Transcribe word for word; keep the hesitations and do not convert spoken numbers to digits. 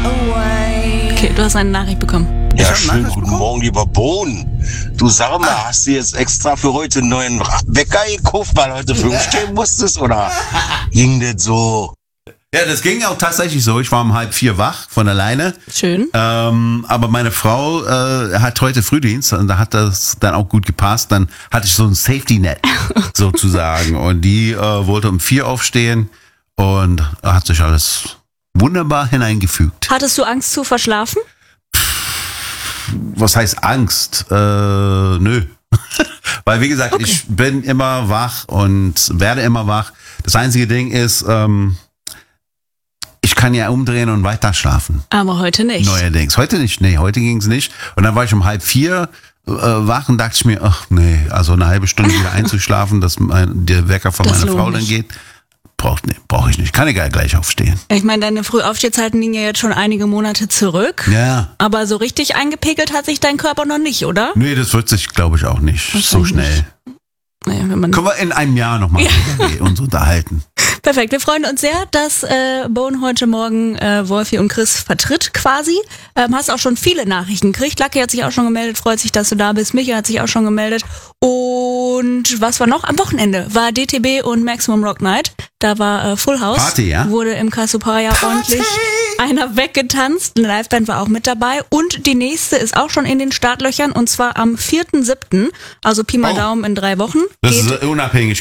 Okay, du hast eine Nachricht bekommen. Ja, schönen guten Morgen, lieber Bohn. Du sag mal, ah. hast du jetzt extra für heute einen neuen Wecker gekauft, weil heute früh stehen musstest, oder ging das so? Ja, das ging auch tatsächlich so. Ich war um halb vier wach von alleine. Schön. Ähm, aber meine Frau äh, hat heute Frühdienst und da hat das dann auch gut gepasst. Dann hatte ich so ein Safety-Net sozusagen. Und die äh, wollte um vier aufstehen und hat sich alles wunderbar hineingefügt. Hattest du Angst zu verschlafen? Was heißt Angst? Äh, nö. Weil, wie gesagt, okay. ich bin immer wach und werde immer wach. Das einzige Ding ist, ähm, ich kann ja umdrehen und weiter schlafen. Aber heute nicht. Neuerdings. Heute nicht, nee, heute ging's nicht. Und dann war ich um halb vier äh, wach und dachte ich mir, ach nee, also eine halbe Stunde wieder einzuschlafen, dass mein, der Wecker von Das meiner Frau lohnt dann nicht. geht. Braucht nee, brauche ich nicht. Kann ich ja gleich aufstehen. Ich meine, deine Frühaufstehzeiten liegen ja jetzt schon einige Monate zurück. Ja. Aber so richtig eingepegelt hat sich dein Körper noch nicht, oder? Nee, das wird sich, glaube ich, auch nicht so schnell. Naja, wenn man Können wir in einem Jahr nochmal ja. uns unterhalten. Perfekt, wir freuen uns sehr, dass äh, Bohn heute Morgen äh, Wolfi und Chris vertritt quasi. Ähm, hast auch schon viele Nachrichten gekriegt. Lucky hat sich auch schon gemeldet, freut sich, dass du da bist. Micha hat sich auch schon gemeldet. Und was war noch? Am Wochenende war D T B und Maximum Rock Night. Da war äh, Full House. Party, ja? Wurde im Cassiopeia ordentlich einer weggetanzt. Eine Liveband war auch mit dabei. Und die nächste ist auch schon in den Startlöchern und zwar am vierten siebten Also Pi mal Oh. Daumen in drei Wochen. Das Geht ist unabhängig